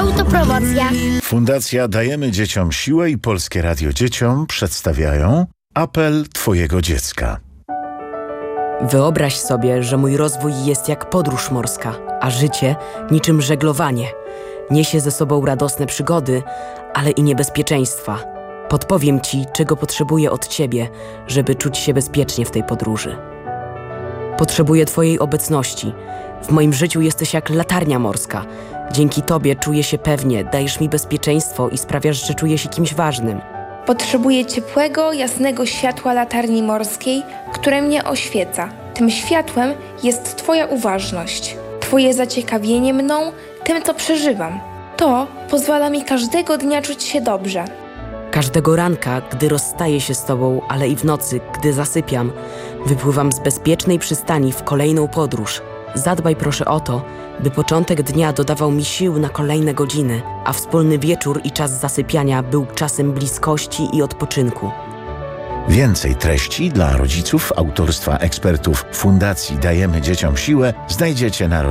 Autopromocja. Fundacja Dajemy Dzieciom Siłę i Polskie Radio Dzieciom przedstawiają apel Twojego dziecka. Wyobraź sobie, że mój rozwój jest jak podróż morska, a życie niczym żeglowanie. Niesie ze sobą radosne przygody, ale i niebezpieczeństwa. Podpowiem Ci, czego potrzebuję od Ciebie, żeby czuć się bezpiecznie w tej podróży. Potrzebuję Twojej obecności. W moim życiu jesteś jak latarnia morska. Dzięki Tobie czuję się pewnie, dajesz mi bezpieczeństwo i sprawiasz, że czuję się kimś ważnym. Potrzebuję ciepłego, jasnego światła latarni morskiej, które mnie oświeca. Tym światłem jest Twoja uważność, Twoje zaciekawienie mną, tym co przeżywam. To pozwala mi każdego dnia czuć się dobrze. Każdego ranka, gdy rozstaję się z Tobą, ale i w nocy, gdy zasypiam, wypływam z bezpiecznej przystani w kolejną podróż. Zadbaj proszę o to, by początek dnia dodawał mi sił na kolejne godziny, a wspólny wieczór i czas zasypiania był czasem bliskości i odpoczynku. Więcej treści dla rodziców autorstwa ekspertów Fundacji Dajemy Dzieciom Siłę znajdziecie na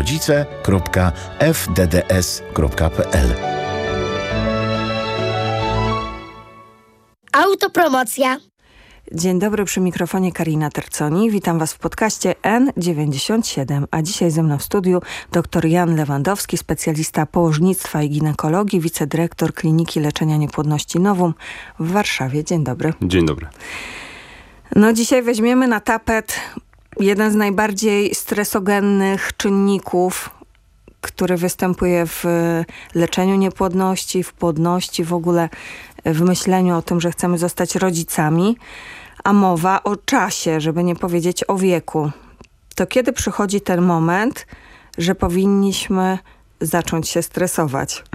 rodzice.fdds.pl. Autopromocja. Dzień dobry, przy mikrofonie Karina Terconi. Witam Was w podcaście N97, a dzisiaj ze mną w studiu dr Jan Lewandowski, specjalista położnictwa i ginekologii, wicedyrektor Kliniki Leczenia Niepłodności Novum w Warszawie. Dzień dobry. Dzień dobry. No dzisiaj weźmiemy na tapet jeden z najbardziej stresogennych czynników, który występuje w leczeniu niepłodności, w płodności, w ogóle w myśleniu o tym, że chcemy zostać rodzicami, a mowa o czasie, żeby nie powiedzieć o wieku. To kiedy przychodzi ten moment, że powinniśmy zacząć się stresować?